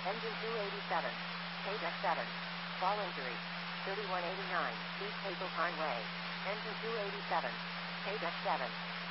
Engine 287. Page F7. Fall injury. 3189 East Hazeltine Way. Engine 287. Page F7.